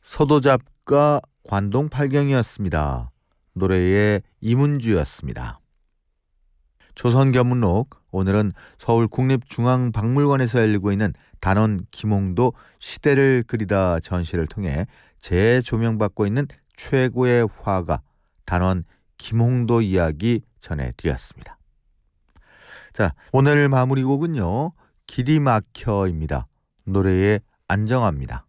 서도잡과 관동팔경이었습니다. 노래의 이문주였습니다. 조선견문록, 오늘은 서울국립중앙박물관에서 열리고 있는 단원 김홍도 시대를 그리다 전시를 통해 재조명받고 있는 최고의 화가 단원 김홍도 이야기 전해드렸습니다. 자, 오늘 마무리곡은요, 길이 막혀입니다. 노래의 안정화입니다.